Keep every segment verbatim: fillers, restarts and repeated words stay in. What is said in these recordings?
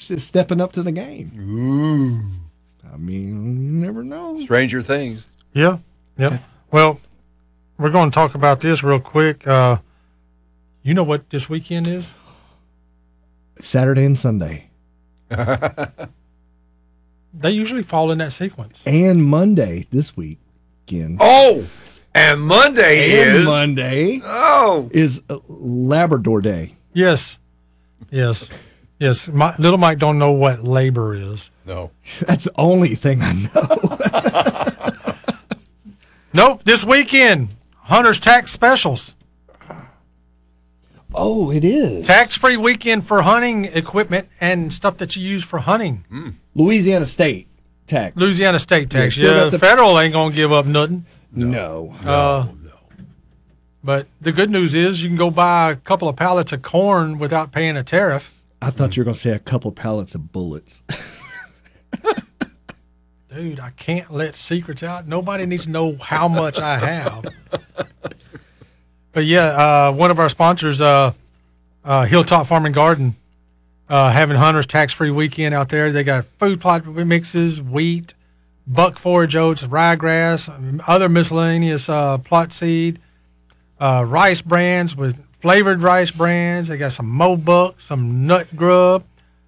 just stepping up to the game. Ooh. I mean, you never know. Stranger things. Yeah, yeah. Well, we're going to talk about this real quick. Uh, you know what this weekend is? Saturday and Sunday. They usually fall in that sequence. And Monday this weekend. Oh, and Monday and is. Monday Oh. is Labrador Day. Yes, yes, yes. My, little Mike don't know what labor is. No. That's the only thing I know. Nope, this weekend, Hunter's Tax Specials. Oh, it is. Tax-free weekend for hunting equipment and stuff that you use for hunting. Mm. Louisiana State tax. Louisiana State tax. Yeah, still Yeah, got the- federal ain't going to give up nothing. No. Uh, But the good news is you can go buy a couple of pallets of corn without paying a tariff. I thought you were going to say a couple pallets of bullets. Dude, I can't let secrets out. Nobody needs to know how much I have. But yeah, uh, one of our sponsors, uh, uh, Hilltop Farm and Garden, uh, having Hunter's tax-free weekend out there. They got food plot mixes, wheat, buck forage oats, ryegrass, other miscellaneous uh, plot seed, uh, rice brands with flavored rice brands. They got some Mobuck, some nut grub,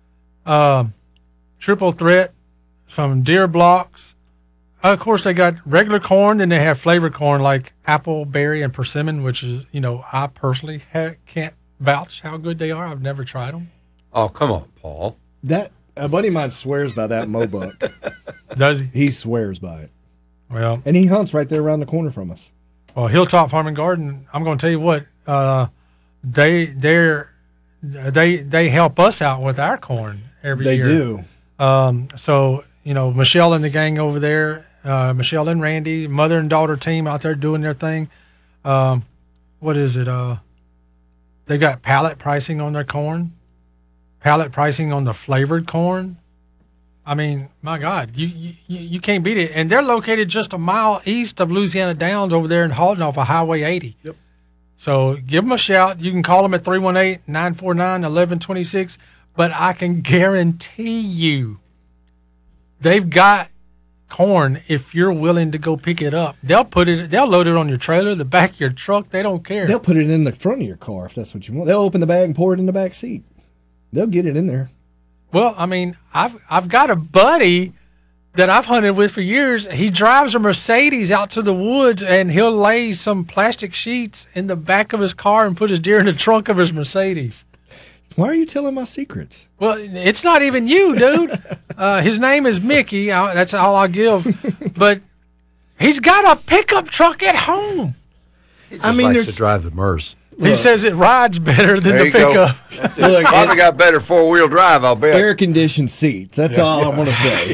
uh, triple threat, some deer blocks. Uh, of course, they got regular corn, then they have flavored corn like apple, berry, and persimmon, which is, you know, I personally ha- can't vouch how good they are. I've never tried them. Oh, come on, Paul. That a buddy of mine swears by that Mobuck. Does he? He swears by it. Well, And he hunts right there around the corner from us. well, Hilltop Farm and Garden, I'm going to tell you what, uh, they they're they they help us out with our corn every They year. do. Um, so, you know, Michelle and the gang over there, uh, Michelle and Randy, mother and daughter team out there doing their thing. Um, what is it? Uh, they got pallet pricing on their corn, pallet pricing on the flavored corn. I mean, my God, you, you you can't beat it. And they're located just a mile east of Louisiana Downs over there in Halton off of Highway eighty. Yep. So give them a shout. You can call them at three one eight, nine four nine, one one two six. But I can guarantee you they've got corn if you're willing to go pick it up. They'll put it, they'll load it on your trailer, the back of your truck. They don't care. They'll put it in the front of your car if that's what you want. They'll open the bag and pour it in the back seat. They'll get it in there. Well, I mean, I've I've got a buddy that I've hunted with for years. He drives a Mercedes out to the woods, and he'll lay some plastic sheets in the back of his car and put his deer in the trunk of his Mercedes. Why are you telling my secrets? Well, it's not even you, dude. Uh, his name is Mickey. I, that's all I'll give. But he's got a pickup truck at home. I mean, Likes there's to drive the Merce. He says it rides better than There the you go. pickup. look, Probably got better four-wheel drive, I'll bet. air conditioned seats. That's all I want to say.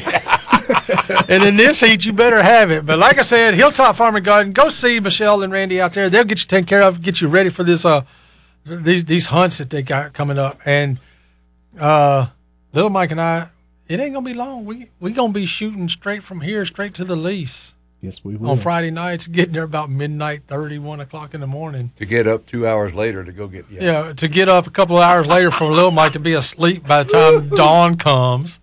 And in this heat, you better have it. But like I said, Hilltop Farm and Garden, go see Michelle and Randy out there. They'll get you taken care of, get you ready for this uh these these hunts that they got coming up. And uh, little Mike and I, it ain't gonna be long. We we gonna be shooting straight from here, straight to the lease Yes, we will. on Friday nights, getting there about midnight, thirty, one o'clock in the morning. To get up two hours later to go get, yeah. Yeah, to get up a couple of hours later for little Mike to be asleep by the time dawn comes.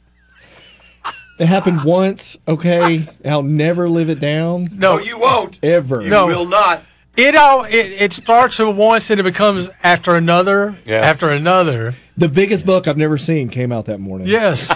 It happened once, okay? I'll never live it down. No, you won't. Ever. You No. will not. It all it, it starts with once and it becomes after another, Yeah. after another. The biggest buck I've never seen came out that morning. Yes.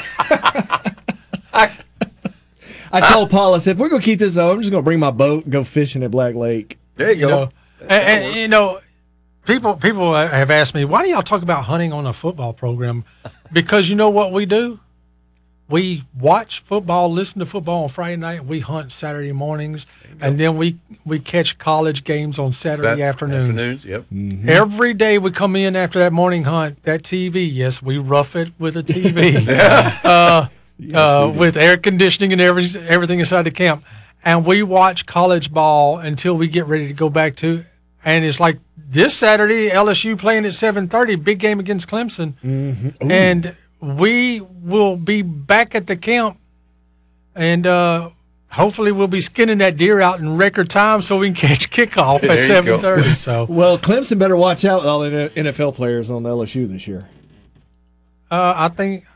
I told Paul, I said, if we're going to keep this up, I'm just going to bring my boat and go fishing at Black Lake. There you, You go. know, and, and you know, people people have asked me, why do y'all talk about hunting on a football program? Because you know what we do? We watch football, listen to football on Friday night, and we hunt Saturday mornings, and then we, we catch college games on Saturday Sat- afternoons. Afternoons, yep. Every day we come in after that morning hunt, that T V, yes, we rough it with a T V. uh, uh, with air conditioning and every, everything inside the camp. And we watch college ball until we get ready to go back to. And it's like this Saturday, L S U playing at seven thirty, big game against Clemson. Mm-hmm. And we will be back at the camp. And uh, hopefully we'll be skinning that deer out in record time so we can catch kickoff There at you seven go. thirty. So Well, Clemson better watch out with all the N F L players on L S U this year. uh, I think